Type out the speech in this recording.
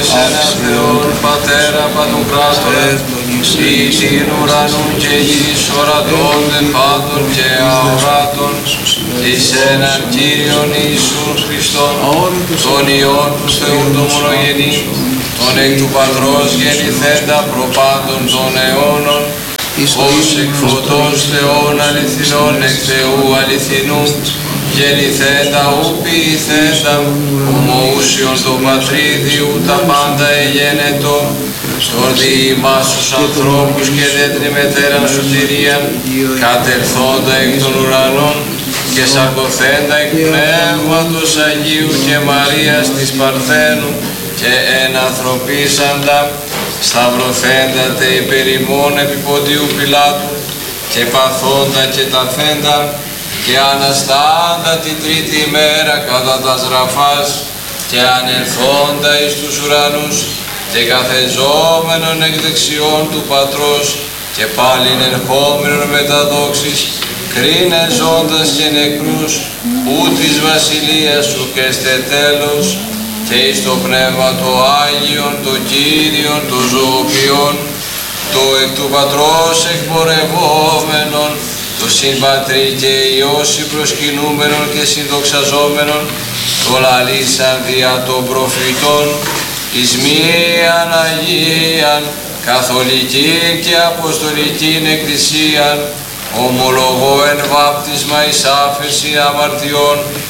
εσένα Θεόν, Πατέρα Παντοκράτορα, ή την ουρανού και γης ορατών πάντων και αοράτων, εις έναν Κύριον Ιησούν Χριστόν, τον Υιόν του Θεού τον μονογενή, τον εκ του Πατρός γεννηθέντα προπάντων των αιώνων, ως εκ φωτός Θεών αληθινών, εκ Θεού αληθινού, γεννηθέντα ου ποιηθέντα, ομοούσιον το πατρίδιου τα πάντα εγένετο, τον δι' ημάς τους ανθρώπους και δε την μετέραν σωτηρίαν, κατερθόντα εκ των ουρανών και σαρκωθέντα εκ Πνεύματος Αγίου και Μαρίας της Παρθένου και ενανθρωπίσαντα, σταυρωθέντα τε υπερ ημών επί Ποντίου Πιλάτου και παθόντα και ταφέντα και αναστάντα την τρίτη ημέρα κατά τας ραφάς και ανελθόντα εις τους ουρανούς και καθεζόμενον εκ δεξιών του Πατρός και πάλιν ερχόμενον με τα δόξης, κρίνε ζώντας και νεκρούς, ού της βασιλείας σου και στε τέλος, και εις το Πνεύμα το Άγιον, το Κύριον, το ζωοποιόν, το εκ του Πατρός εκπορευόμενον, το συμπατρί και Υιώσι προσκυνούμενον και συνδοξαζόμενον, το λαλήσαν δια των προφητών, εις μίαν Αγίαν, καθολικήν και αποστολικήν εκκλησίαν, ομολογώ εν βάπτισμα εις άφεση αμαρτιών,